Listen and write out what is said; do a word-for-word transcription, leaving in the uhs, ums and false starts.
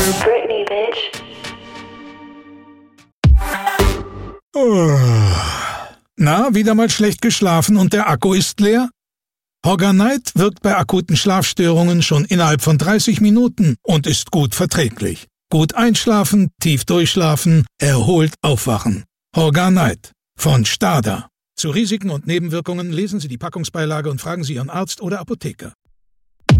Britney, bitch. Na, wieder mal schlecht geschlafen und der Akku ist leer? Hogger-Night wirkt bei akuten Schlafstörungen schon innerhalb von dreißig Minuten und ist gut verträglich. Gut einschlafen, tief durchschlafen, erholt aufwachen. Hogger-Night von Stada. Zu Risiken und Nebenwirkungen lesen Sie die Packungsbeilage und fragen Sie Ihren Arzt oder Apotheker.